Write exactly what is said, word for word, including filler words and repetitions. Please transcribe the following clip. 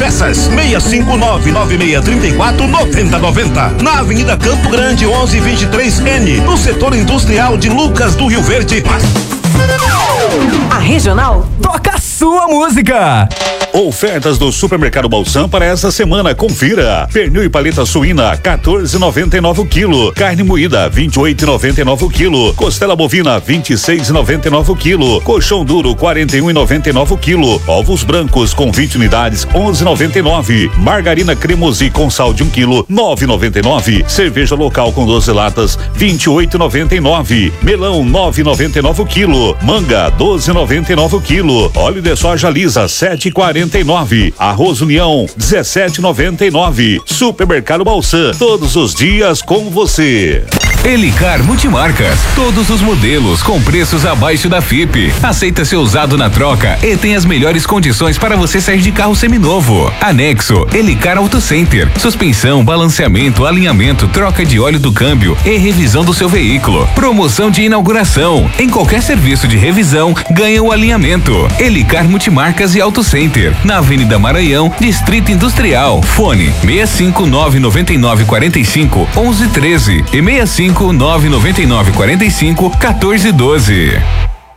peças. seis cinco nove, nove seis três quatro, nove zero nove zero. Na Avenida Campo Grande, onze vinte e três N, no setor industrial de Lucas do Rio Verde. A Regional toca a sua música. Ofertas do Supermercado Balsam para essa semana, confira. Pernil e paleta suína, quatorze e noventa e nove o quilo. Carne moída, vinte e oito e noventa e nove o quilo. Costela bovina, vinte e seis e noventa e nove o quilo. Colchão duro, quarenta e um e noventa e nove o quilo. Ovos brancos com vinte unidades, onze e noventa e nove. Margarina cremosi com sal de um quilo, nove e noventa e nove. Cerveja local com doze latas, vinte e oito e noventa e nove. Melão, nove e noventa e nove o quilo. Manga, doze e noventa e nove o quilo. Óleo de soja lisa, sete e quarenta e nove. Arroz União, dezessete e noventa e nove. Supermercado Balsam, todos os dias com você. Elicar Multimarcas, todos os modelos com preços abaixo da F I P. Aceita seu usado na troca e tem as melhores condições para você sair de carro seminovo. Anexo Elicar Auto Center, suspensão, balanceamento, alinhamento, troca de óleo do câmbio e revisão do seu veículo. Promoção de inauguração. Em qualquer serviço de revisão, ganha o alinhamento. Elicar Multimarcas e Auto Center, na Avenida Maranhão, Distrito Industrial. Fone seis cinco nove nove nove quatro cinco onze treze e seis cinco nove nove nove quatro cinco quatorze doze.